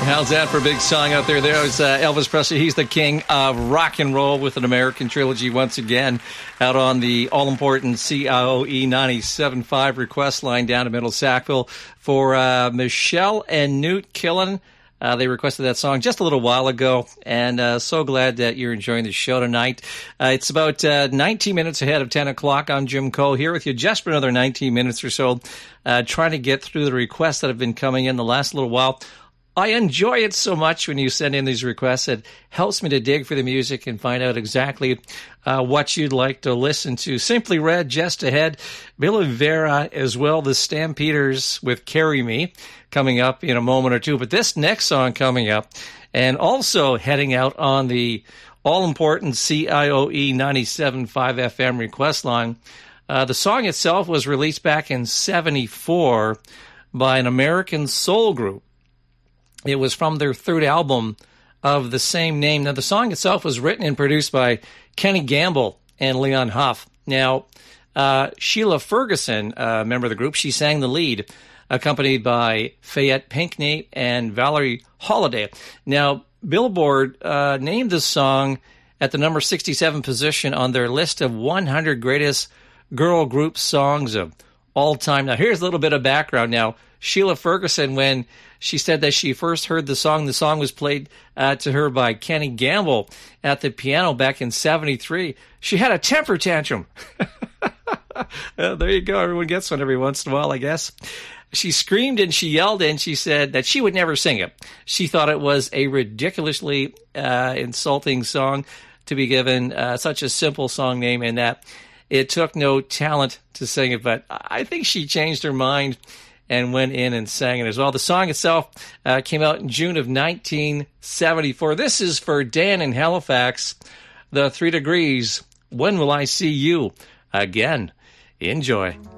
How's that for a big song out there? There's Elvis Presley. He's the king of rock and roll with an American trilogy once again out on the all-important CIOE 97.5 request line down in Middle Sackville for Michelle and Newt Killen. They requested that song just a little while ago, and so glad that you're enjoying the show tonight. It's about 19 minutes ahead of 10 o'clock. I'm Jim Coe here with you just for another 19 minutes or so, trying to get through the requests that have been coming in the last little while. I enjoy it so much when you send in these requests. It helps me to dig for the music and find out exactly what you'd like to listen to. Simply Red, just ahead. Bill Rivera as well, the Stampeders with Carry Me, coming up in a moment or two. But this next song coming up, and also heading out on the all-important CIOE 97.5 FM request line. The song itself was released back in 1974 by an American soul group. It was from their third album of the same name. Now, the song itself was written and produced by Kenny Gamble and Leon Huff. Now, Sheila Ferguson, a member of the group, she sang the lead, accompanied by Fayette Pinckney and Valerie Holiday. Now, Billboard named this song at the number 67 position on their list of 100 greatest girl group songs of all time. Now, here's a little bit of background. Now, Sheila Ferguson, when she said that she first heard the song was played to her by Kenny Gamble at the piano back in 1973. She had a temper tantrum. There you go. Everyone gets one every once in a while, I guess. She screamed and she yelled and she said that she would never sing it. She thought it was a ridiculously insulting song to be given such a simple song name, and that it took no talent to sing it. But I think she changed her mind and went in and sang it as well. The song itself came out in June of 1974. This is for Dan in Halifax, the 3 Degrees. When will I see you again? Enjoy.